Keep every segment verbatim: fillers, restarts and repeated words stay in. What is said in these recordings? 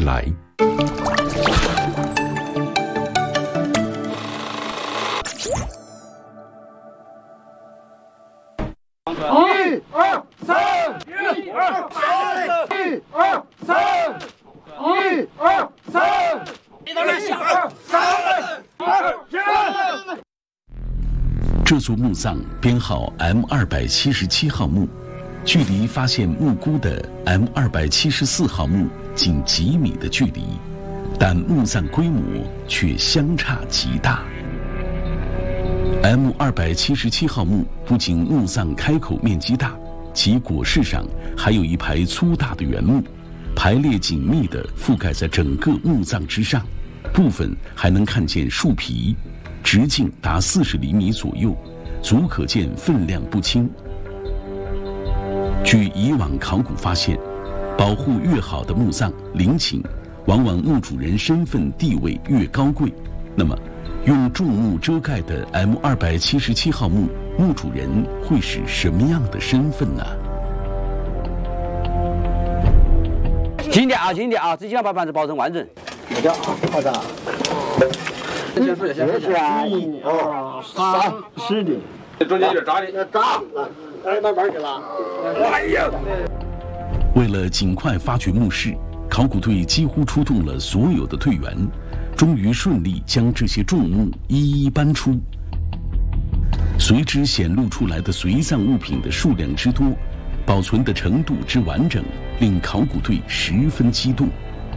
来。 一二三，一二三，一二三，一二三，一二三，二三。 这座墓葬编号 M 二百七十七号墓，距离发现墓菇的 M 二百七十四号墓仅几米的距离，但墓葬规模却相差极大。M 二百七十七号墓不仅墓葬开口面积大，其椁室上还有一排粗大的原木，排列紧密地覆盖在整个墓葬之上，部分还能看见树皮，直径达四十厘米左右，足可见分量不轻。据以往考古发现，保护越好的墓葬陵寝，往往墓主人身份地位越高贵。那么，用重木遮盖的 M 二百七十七号墓，墓主人会是什么样的身份呢？ 轻点啊，轻点啊，最起码把板子包成完整。 好的，好的。 先数一下，先数一下，一、二、三、四的。中间有点扎的，要扎。哎，慢慢去了。哎呀！ 为了尽快发掘墓室，考古队几乎出动了所有的队员，终于顺利将这些重物一一搬出。随之显露出来的随葬物品的数量之多，保存的程度之完整，令考古队十分激动。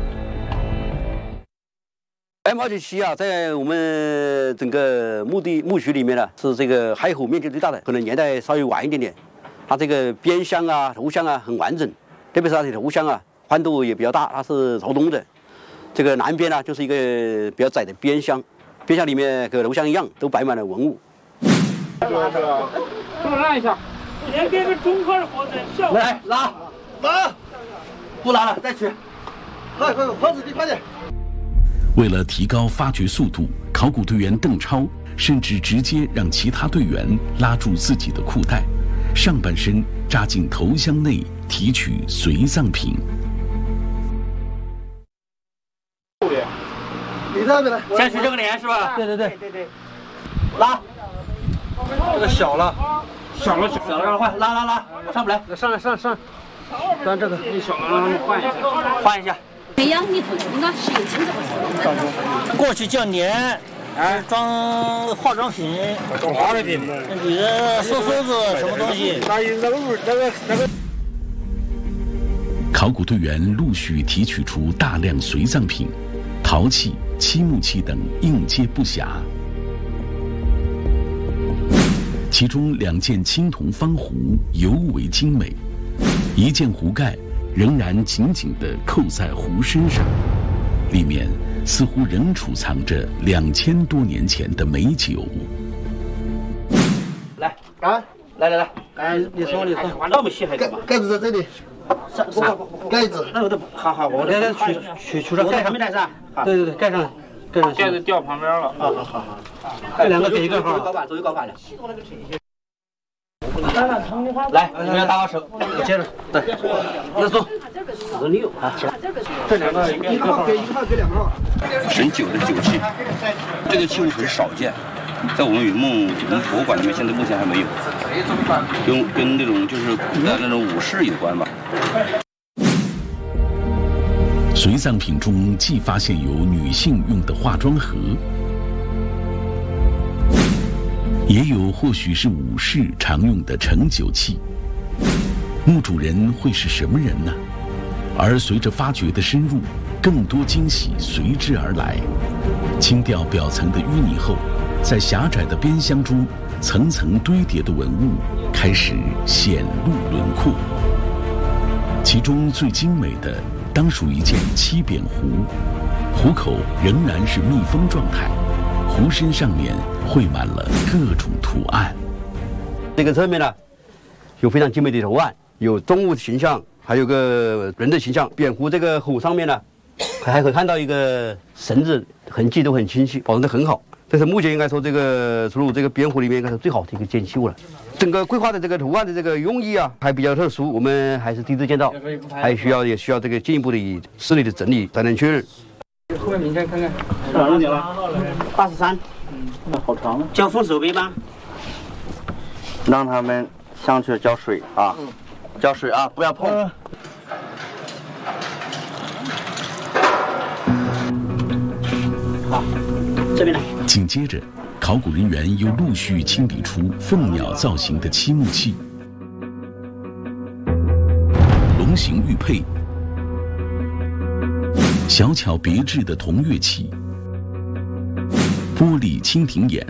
M 二七七啊，在我们整个墓地墓区里面呢，是这个开口面积最大的，可能年代稍微晚一点点。它这个边箱啊、头箱啊很完整，特别是它的头箱啊，宽度也比较大，它是朝东的。这个南边呢，就是一个比较窄的边箱，边箱里面跟楼箱一样，都摆满了文物。 这么拉一下，连编个中科的活子，效果。 来拉，拉，不拉了，再取。快快，盒子你快点。 为了提高发掘速度，考古队员邓超甚至直接让其他队员拉住自己的裤带，上半身扎进头箱内提取随葬品。 你这边来， 先取这个脸是吧？ 对对对对对。 拉，这个小了， 小了小了，快拉拉拉，上不来， 上来上上，但这个你小了，你换一下， 换一下。 培养里头应该是有清这个事。 过去叫年，哎，装化妆品， 装化妆品， 你的收收子什么东西？ 那那个那个那个。 考古队员陆续提取出大量随葬品，陶器、漆木器等应接不暇。其中两件青铜方壶尤为精美，一件壶盖仍然紧紧地扣在壶身上，里面似乎仍储藏着两千多年前的美酒。 来，啊，来来来，哎，你说你说， 那么细还干嘛？ 盖子在这里， 上上盖子， 那我都好好，我来来取取取上， 盖上没盖上？ 对对对，盖上来，盖上。 盖子掉旁边了。 啊好好好，这两个给一个哈。 高板，左右高板的。 来，你们要搭个手，我接着。对，那走。 十六啊，起来。 这两个一个号给一个号给两个号。 神酒的酒器，这个器物很少见，在我们云梦我们博物馆里面现在目前还没有，跟跟那种就是古代那种武士有关吧。 随葬品中既发现有女性用的化妆盒，也有或许是武士常用的盛酒器。墓主人会是什么人呢？而随着发掘的深入，更多惊喜随之而来。清掉表层的淤泥后，在狭窄的边箱中，层层堆叠的文物开始显露轮廓。其中最精美的当属一件漆扁壶，壶口仍然是密封状态，壶身上面绘满了各种图案。 这个侧面呢，有非常精美的图案，有动物形象，还有个人的形象。扁壶这个壶上面呢，还可以看到一个绳子痕迹都很清晰，保存得很好。 这是目前应该说这个出入这个边湖里面应该是最好的一个建器物了。整个规划的这个图案的这个用意啊，还比较特殊，我们还是第一次见到，还需要也需要这个进一步的以室内的整理才能确认。 后面名单看看， 多少年了？ 八十三。 嗯，那好长啊。 交付手背吧。 让他们上去浇水啊， 嗯、 浇水啊，不要碰。呃好，这边来。 紧接着，考古人员又陆续清理出凤鸟造型的漆木器、龙形玉佩、小巧别致的铜乐器、玻璃蜻蜓眼、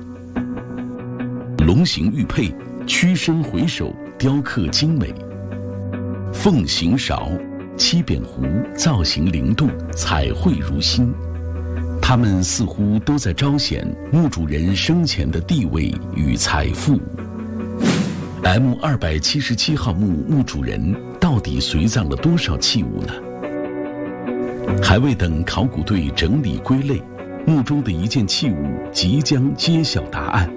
龙形玉佩屈身回首，雕刻精美；凤形勺、七扁壶造型灵动，彩绘如新。他们似乎都在彰显墓主人生前的地位与财富。M 二百七十七号墓墓主人到底随葬了多少器物呢？还未等考古队整理归类，墓中的一件器物即将揭晓答案。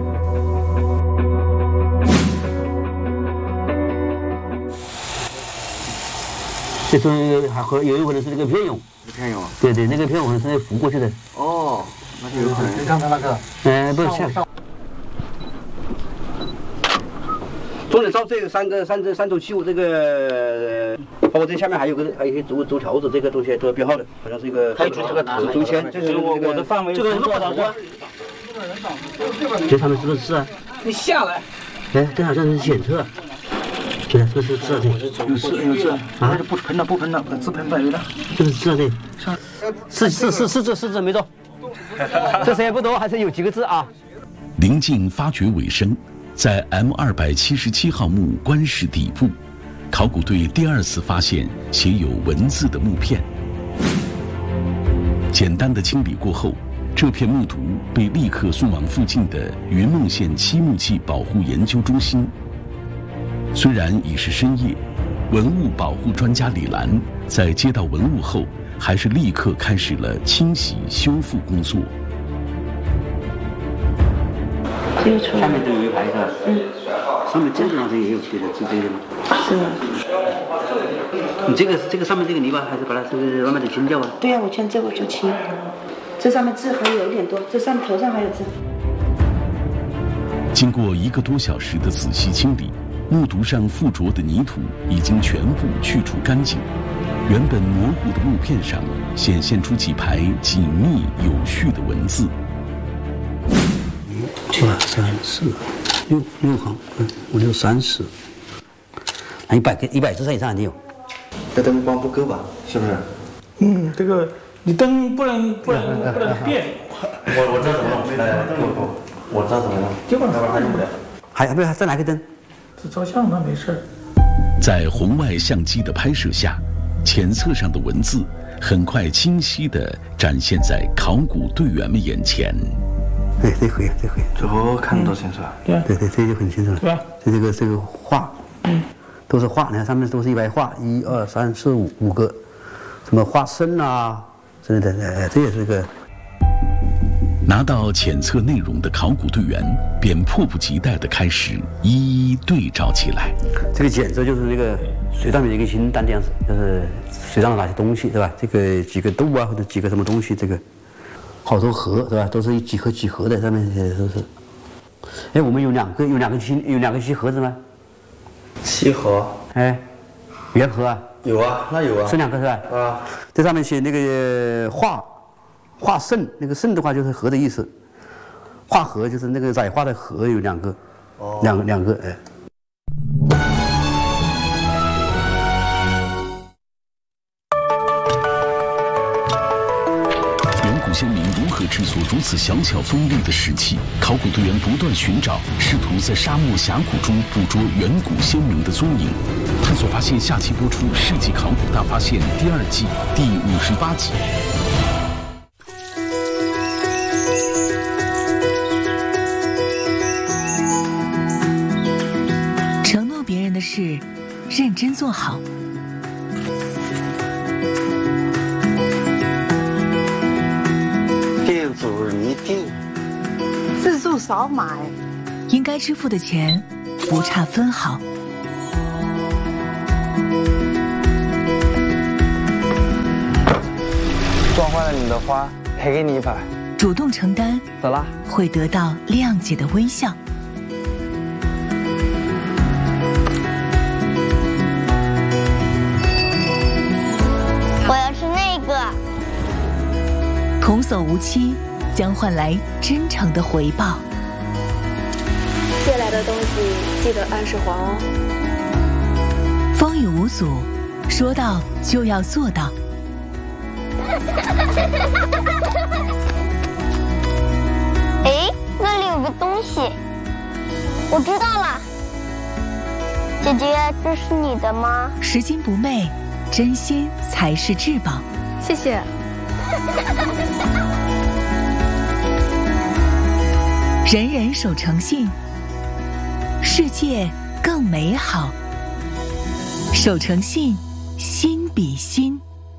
这是还和有一可能是那个片俑。 片俑， 对对，那个片俑是那浮过去的。 哦，那就有可能。 你刚才那个， 嗯、呃，不是像。重点照这个三个三这三种器物，这个包括这下面还有个还有一些竹竹条子，这个东西都有编号的，好像是一个。 还有这个竹竹签，这是我我的范围。这个是多少个？ 这上面是不是字啊？ 你下来。 哎，这好像是检测。对的，这是字啊，这有字有字啊，不喷的不喷的，字喷白的。 这是字啊，这是是是是字是字没错。这谁也不多，还是有几个字啊。 临近发掘尾声，在 M 二百七十七号墓棺室底部，考古队第二次发现写有文字的木片。简单的清理过后，这片木图被立刻送往附近的云梦县漆木器保护研究中心。虽然已是深夜，文物保护专家李兰在接到文物后，还是立刻开始了清洗修复工作。 这个下面都有一排是吧？嗯。上面这个好像也有写的字这个吗？ 是吗？ 你这个这个上面这个泥巴还是把它这个慢慢的清掉啊？ 对呀、啊，我现在这我就清。这上面字还有一点多，这上头上还有字。 经过一个多小时的仔细清理，木牍上附着的泥土已经全部去除干净，原本模糊的木片上显现出几排紧密有序的文字。 一二三四六六行，嗯，五六三十，那一百个一百字以上肯定有。 这灯光不够吧？是不是？ 嗯，这个你灯不能不能不能变。 我我知道怎么弄，哎，我我知道怎么弄， 基本上他用不了。 还不再来个灯？ 只照相那没事。 在红外相机的拍摄下，前侧上的文字很快清晰地展现在考古队员们眼前。 对，这回这回， 最后看得到清楚。 对对对，这就很清楚了。 对吧？ 这这个这个画，嗯，都是画，你看上面都是一排画，一二三四五五个，什么画肾啊之类的，哎，这也是个。 拿到检测内容的考古队员便迫不及待地开始一一对照起来。 这个检测就是那个水上面的一个清单这样子，就是水上的哪些东西，对吧？这个几个豆啊，或者几个什么东西，这个好多盒，对吧？都是几盒几盒的，上面都是。哎，我们有两个有两个漆有两个漆盒子吗？ 漆盒。 哎，圆盒啊。 有啊，那有啊。 是两个是吧？啊。这上面写那个画。画肾，那个肾的话就是盒的意思，画盒就是那个载画的盒有两个，哦、两个两个哎。 远古先民如何制作如此小巧锋利的石器？考古队员不断寻找，试图在沙漠峡谷中捕捉远古先民的踪影。探索发现下期播出《世纪考古大发现》第二季第五十八集。 的事，认真做好。 电阻拟定。 又少买， 应该支付的钱不差分毫。 撞坏了你的花，赔给你一把。 主动承担， 走啦， 会得到谅解的微笑。 我要吃那个。 童叟无欺，将换来真诚的回报。 借来的东西记得按时还哦。 风雨无阻，说到就要做到。 哎，那里有个东西，我知道了。姐姐，这是你的吗？ 拾金不昧，真心才是至宝。 谢谢。 人人守诚信，世界更美好。守诚信，心比心。